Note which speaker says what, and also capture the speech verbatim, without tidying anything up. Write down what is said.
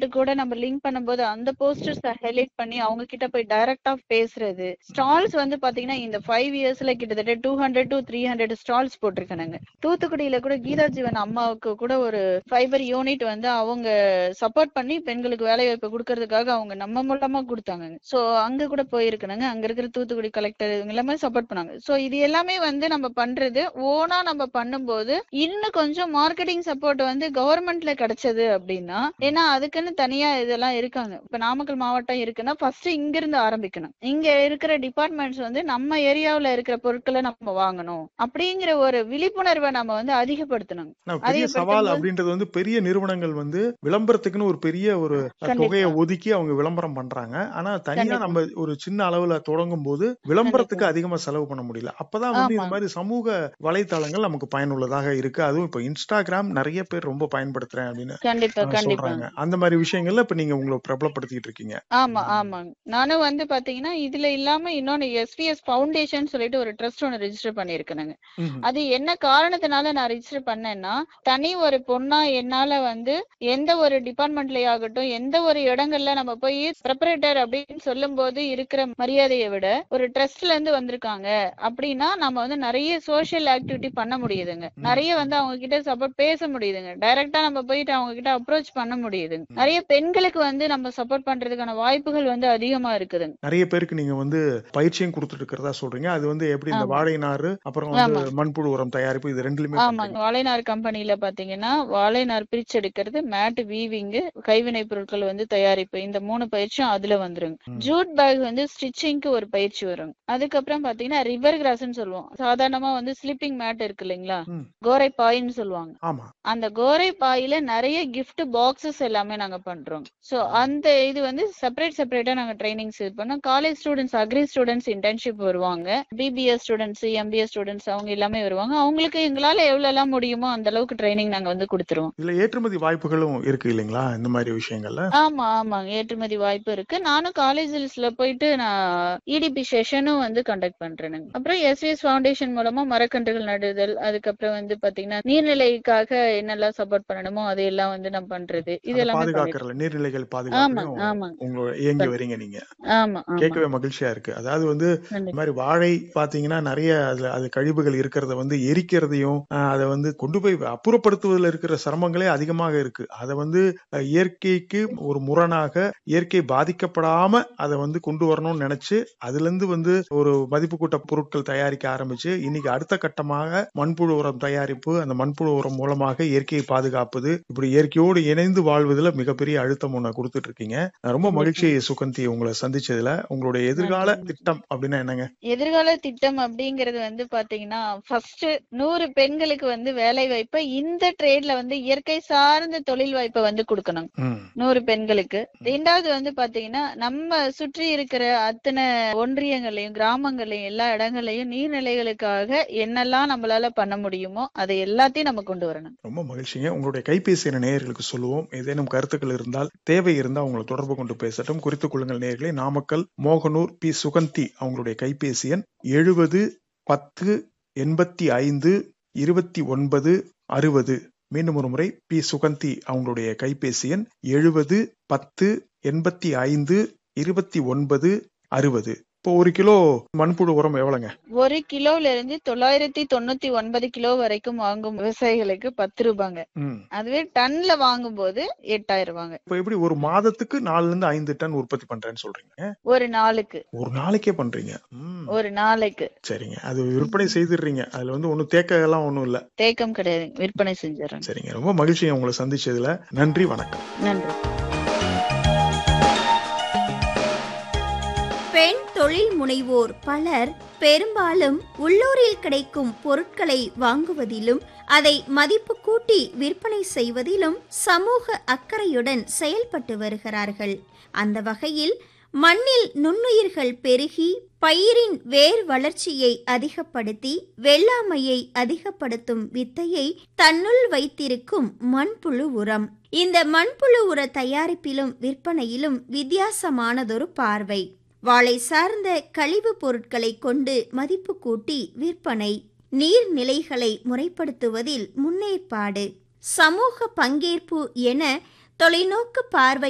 Speaker 1: Government கூட நம்ம link பண்ணும்போது அந்த போஸ்டர்ஸ் ஹைலைட் பண்ணி அவங்க கிட்ட போய் டைரக்டா பேசுறது. ஸ்டால்ஸ் வந்து பாத்தீங்கன்னா இந்த ஃபைவ் இயர்ஸ்ல கிட்டத்தட்ட two hundred to three hundred stalls போட்டிருக்காங்க. தூத்துக்குடியில கூட கீதா ஜீவன் அம்மாவுக்கு கூட ஒரு ஃபைபர் யூனிட் வந்து அவங்க சப்போர்ட் பண்ணி பெண்களுக்கு வேலை வாய்ப்பு கொடுக்கறதுக்காக அவங்க நம்ம மூலமா கொடுத்தாங்க. சோ அங்க கூட போயிருக்கணுங்க. அங்க இருக்கிற தூத்துக்குடி கலெக்டர் இவங்க எல்லாமே சப்போர்ட் பண்ணாங்க. சோ இது எல்லாமே வந்து நம்ம பண்றது ஓனா நம்ம பண்ணும்போது இன்னும் கொஞ்சம் மார்க்கெட்டிங் சப்போர்ட் வந்து கவர்மெண்ட்ல கிடைச்சது அப்படின்னா, ஏன்னா அதுக்குன்னு தனியா இதெல்லாம் இருக்காங்க. இப்ப நாமக்கல் மாவட்டம் இருக்குன்னா ஃபர்ஸ்ட் இங்க இருந்து ஆரம்பிக்கணும். இங்க இருக்கிற டிபார்ட்மெண்ட்ஸ் வந்து நம்ம ஏரியாவுல இருக்கிற பொருட்களை நம்ம வாங்கணும் அப்படிங்கிற ஒரு விழிப்புணர்வை நம்ம வந்து அதிகப்படுத்தணும்.
Speaker 2: பெரிய சவால் அப்படின்றது வந்து பெரிய நிறுவனங்கள் வந்து விளம்பரத்துக்குன்னு ஒரு பெரிய ஒரு தொகையை ஒதுக்கி அவங்க விளம்பரம் பண்றாங்க. ஆனா தனியா நம்ம ஒரு சின்ன அளவுல தொடங்கும் போது விளம்பரத்துக்கு அதிகமா செலவு பண்ண முடியல. அப்பதான் வந்து இந்த மாதிரி சமூக வலைத்தளங்கள் நமக்கு பயனுள்ளதாக இருக்கு. அதுவும் இப்ப இன்ஸ்டாகிராம் நிறைய பேர் ரொம்ப பயன்படுத்துறேன் அப்படின்னு சொல்றாங்க. அந்த மாதிரி விஷயங்கள்ல இப்ப நீங்க உங்களை பிரபலப்படுத்திட்டு இருக்கீங்க.
Speaker 1: ஆமா ஆமாங்க. நானும் வந்து பாத்தீங்கன்னா இதுல இல்லாம இன்னொன்னு எஸ்பிஎஸ் ஃபவுண்டேஷன் சொல்லிட்டு ஒரு ட்ரஸ்ட் ஒன்னு ரெஜிஸ்டர் பண்ணிருக்கேனுங்க. அது என்ன காரணத்தினால நான் ரெஜிஸ்டர் பண்ணேன்னா, தனி ஒரு பொண்ணா என்னால வந்து எந்த ஒரு டிபார்ட்மெண்ட்ல ஆகட்டும் எந்த ஒரு இடங்கள்ல நம்ம போய் ப்ரெப்பரேட்டர் அப்படின்னு சொல்லும் போது இருக்கிற மரியாதையை விட ஒரு ட்ரஸ்ட்ல இருந்து வந்திருக்காங்க அப்படின்னா நம்ம வந்து நிறைய சோசியல் ஆக்டிவிட்டி பண்ண முடியுதுங்க. நிறைய வந்து அவங்க கிட்ட சப்போர்ட் பேச முடியுதுங்க. டைரக்டா நம்ம போயிட்டு அவங்க கிட்ட அப்ரோச் பண்ண முடியுதுங்க. நிறைய பெண்களுக்கு வந்து நம்ம சப்போர்ட் பண்றதுக்கான வாய்ப்புகள் வந்து அதிகமா இருக்குதுங்க.
Speaker 2: நிறைய பேருக்கு நீங்க வந்து பயிற்சியும் கொடுத்துட்டு இருக்கிறதா சொல்றீங்க. அது வந்து எப்படி இந்த வாழை நாறு அப்புறம் வந்து மண்புழு உரம் தயாரிப்பு இது ரெண்டுலயுமே
Speaker 1: ஆமாங்க. வாழை நார் கம்பெனில பாத்தீங்கன்னா வாழை நார் பிரிச்சு எடுக்கிறது, மேட் வீவிங், கைவினை பொருட்கள் வந்து தயாரிப்பு, இந்த மூணு பயிற்சியும் அதுல வந்துருங்க. ஜூட் பேக் வந்து ஸ்டிச்சிங்க்கு ஒரு பயிற்சி வரும். அதுக்கப்புறம் பாத்தீங்கன்னா ரிவர் கிராஸ்ன்னு சொல்லுவோம். சாதாரணமா வந்து ஸ்லீப்பிங் மேட் இருக்கு இல்லைங்களா, கோரை பாயின்னு சொல்லுவாங்க. அந்த கோரை பாயில நிறைய கிஃப்ட் பாக்ஸஸ் எல்லாமே நாங்க பண்றோம். சோ அந்த இது வந்து செப்பரேட் செப்பரேட்டா நாங்க ட்ரைனிங்ஸ் இது பண்ணோம். College students, agri students internship வருவாங்க. பிபிஎஸ் ஸ்டூடெண்ட்ஸ், எம்பிஎஸ் ஸ்டூடெண்ட்ஸ் அவங்க எல்லாமே வருவாங்க. அவங்களுக்கு எங்களால எவ்வளவு எல்லாம் முடியுமோ அந்த அளவுக்கு ட்ரைனிங் நாங்க வந்து கொடுத்துருவோம்.
Speaker 2: இதுல ஏற்றுமதி வாய்ப்புகளும் இருக்கு இல்லைங்களா இந்த மாதிரி விஷயங்கள்ல?
Speaker 1: ஆமா ஆமாங்க, ஏற்றுமதி வாய்ப்பு இருக்கு. நானும் காலேஜ்ல போயிட்டு நான் இடிபி செஷனும் வந்து கண்டக்ட் பண்றேன். அப்புறம் எஸ்விஎஸ் ஃபவுண்டேஷன் மூலமா மரக்கன்றுகள் நடுதல், அதுக்கப்புறம் வந்து பாத்தீங்கன்னா நீர்நிலைக்காக என்னெல்லாம் சப்போர்ட் பண்ணணுமோ அதையெல்லாம் வந்து நம்ம பண்றது, இது எல்லாமே
Speaker 2: பாதுகாக்கறல நீர்நிலைகள் பாதுகாப்பு உங்க இயங்கி வரீங்க நீங்க.
Speaker 1: ஆமா
Speaker 2: கேட்கவே மகிழ்ச்சியா இருக்கு. அதாவது வந்து இந்த மாதிரி வாழை பாத்தீங்கன்னா நிறைய அதுல அது கழிவுகள் இருக்கிறத வந்து எரிக்கிறதையும் அதை வந்து கொண்டு போய் அப்புறப்படுத்துவதில் இருக்கிற சிரமங்களே அதிகமாக இருக்கு. அதை வந்து இயற்கைக்கு ஒரு முரணாக இயற்கை பாதிக்கப்படாம அதை வந்து கொண்டு வரணும்னு நினைச்சு அதுல இருந்து வந்து ஒரு மதிப்பு கூட்ட பொருட்கள் தயாரிக்க ஆரம்பிச்சு இன்னைக்கு அடுத்த கட்டமாக மண்புழு உரம் தயாரிப்பு, அந்த மண்புழு உரம் மூலமாக இயற்கையை பாதுகாப்பது, இப்படி இயற்கையோடு இணைந்து வாழ்வதில் மிகப்பெரிய அழுத்தம் ஒண்ணு கொடுத்துட்டு இருக்கீங்க. ரொம்ப மகிழ்ச்சி சுகந்தி உங்களை சந்திச்சதுல. உங்களுடைய எதிர்கால திட்டம் அப்படின்னா என்னங்க?
Speaker 1: எதிர்கால திட்டம் அப்படிங்கறது வந்து பாத்தீங்கன்னா ஃபர்ஸ்ட் நூறு பெண்களுக்கு வந்து வேலை வாய்ப்பை இந்த ட்ரேட்ல வந்து இயற்கை சார்ந்த தொழில் வாய்ப்பை வந்து கொடுக்கணும் நூறு பெண்களுக்கு. ரெண்டாவது வந்து பாத்தீங்கன்னா நம்ம சுற்றி இருக்கிற அத்தனை ஒன்றியங்களையும் கிராமங்களையும் எல்லா இடங்களையும் நீர்நிலைகளுக்காக என்னெல்லாம் நம்மளால பண்ண முடியுமோ அதை எல்லாத்தையும் நம்ம கொண்டு வரணும்.
Speaker 2: ரொம்ப மகிழ்ச்சிங்க. உங்களுடைய கைபேசி என நேயர்களுக்கு சொல்லுவோம், ஏதேனும் கருத்துக்கள் இருந்தால் தேவை இருந்தால் உங்களை தொடர்பு கொண்டு பேசட்டும். குறித்துக் கொள்ளுங்கள் நேயர்களே. நாமக்கல் மோகனூர் பி சுகந்தி அவங்களுடைய கைபேசி எண் எழுபது பத்து எண்பத்தி ஐந்து இருபத்தி ஒன்பது அறுபது. மீண்டும் ஒரு முறை பி சுகந்தி அவங்களுடைய கைபேசி எண் எழுபது பத்து எண்பத்தி ஐந்து இருபத்தி ஒன்பது அறுபது. இப்போ ஒரு கிலோ மண்புழு உரம் எவ்வளவுங்க?
Speaker 1: ஒரு கிலோல இருந்து தொள்ளாயிரத்தி தொண்ணூத்தி ஒன்பது கிலோ வரைக்கும் வாங்கும் விவசாயிகளுக்கு பத்து ரூபாங்க. அதுவே டன்ல வாங்கும் போது எட்டாயிரம் ரூபாங்க.
Speaker 2: இப்ப எப்படி ஒரு மாதத்துக்கு நாலுல இருந்து ஐந்து டன் உற்பத்தி பண்றேன்னு சொல்றீங்க?
Speaker 1: ஒரு நாளுக்கு.
Speaker 2: ஒரு நாளைக்கே பண்றீங்க?
Speaker 1: ஒரு நாளைக்கு.
Speaker 2: சரிங்க. அது விற்பனை செய்திடுறீங்க? அதுல வந்து ஒன்னும் தேக்க எல்லாம் ஒண்ணும் இல்ல?
Speaker 1: தேக்கம் கிடையாது, விற்பனை செஞ்சிடறேன்.
Speaker 2: சரிங்க. ரொம்ப மகிழ்ச்சி உங்களை சந்திச்சதுல. நன்றி, வணக்கம்.
Speaker 1: நன்றி.
Speaker 3: பெண் தொழில் முனைவோர் பலர் பெரும்பாலும் உள்ளூரில் கிடைக்கும் பொருட்களை வாங்குவதிலும் அதை மதிப்பு கூட்டி விற்பனை செய்வதிலும் சமூக அக்கறையுடன் செயல்பட்டு வருகிறார்கள். அந்த வகையில் மண்ணில் நுண்ணுயிர்கள் பெருகி பயிரின் வேர் வளர்ச்சியை அதிகப்படுத்தி வெள்ளாமையை அதிகப்படுத்தும் வித்தையை தன்னுள் வைத்திருக்கும் மண்புழு உரம். இந்த மண்புழு உர தயாரிப்பிலும் விற்பனையிலும் வித்தியாசமானதொரு பார்வை. வாழை சார்ந்த கழிவு பொருட்களை கொண்டு மதிப்பு கூட்டி விற்பனை, நீர்நிலைகளை முறைப்படுத்துவதில் முன்னேற்பாடு, சமூக பங்கேற்பு என தொலைநோக்கு பார்வை